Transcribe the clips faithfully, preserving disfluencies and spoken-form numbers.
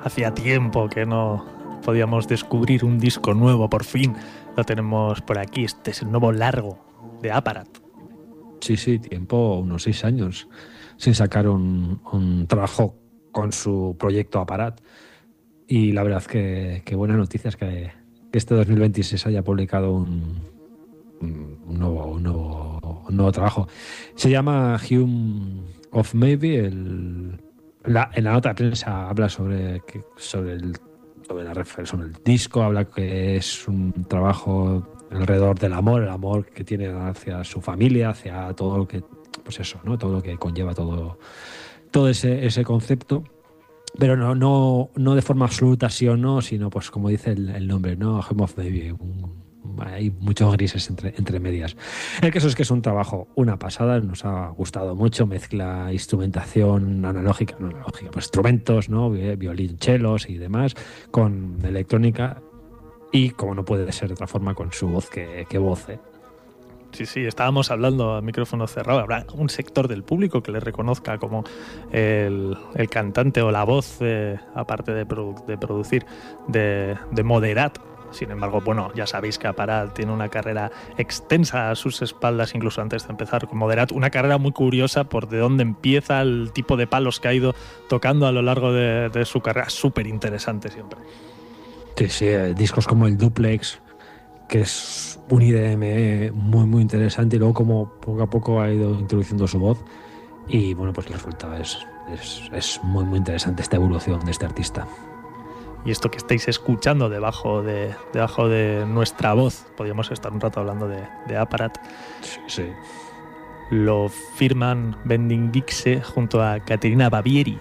hacía tiempo que no podíamos descubrir un disco nuevo, por fin lo tenemos por aquí. Este es el nuevo largo de Apparat. Sí, sí, tiempo, unos seis años sin sacar un, un trabajo con su proyecto Apparat. Y la verdad que, que buena noticia es que, que este dos mil veintiséis haya publicado un, un, nuevo, un, nuevo, un nuevo trabajo. Se llama Hume of Maybe. El, la, en la nota de prensa habla sobre, que, sobre, el, sobre, la, sobre el disco, habla que es un trabajo alrededor del amor, el amor que tiene hacia su familia, hacia todo lo que, pues eso, ¿no? Todo lo que conlleva todo, todo ese, ese concepto. Pero no, no, no de forma absoluta sí o no, sino pues como dice el, el nombre, ¿no? Home of Baby. Un, hay muchos grises entre, entre medias. El caso es que es un trabajo, una pasada, nos ha gustado mucho, mezcla instrumentación analógica, no analógica, pues instrumentos, ¿no? Violonchelos y demás, con electrónica y, como no puede ser de otra forma, con su voz que, que voce. Sí, sí, estábamos hablando a micrófono cerrado. Habrá un sector del público que le reconozca como el, el cantante o la voz, eh, aparte de, produ- de producir, de, de Moderat. Sin embargo, bueno, ya sabéis que Apparat tiene una carrera extensa a sus espaldas, incluso antes de empezar con Moderat. Una carrera muy curiosa por de dónde empieza, el tipo de palos que ha ido tocando a lo largo de, de su carrera. Súper interesante siempre. Sí, sí, discos como el Duplex, que es un I D M muy muy interesante, y luego como poco a poco ha ido introduciendo su voz y bueno, pues el resultado es, es, es muy muy interesante, esta evolución de este artista. Y esto que estáis escuchando debajo de, debajo de nuestra voz, podríamos estar un rato hablando de, de Apparat. Sí, sí. Lo firman Bending Wixe junto a Caterina Barbieri.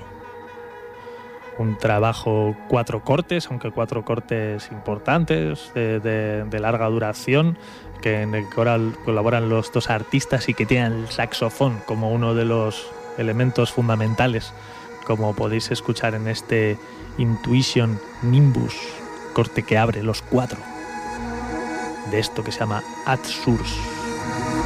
Un trabajo cuatro cortes, aunque cuatro cortes importantes, de, de, de larga duración, que en el coral colaboran los dos artistas y que tienen el saxofón como uno de los elementos fundamentales, como podéis escuchar en este Intuition Nimbus, corte que abre los cuatro de esto que se llama Ad Source.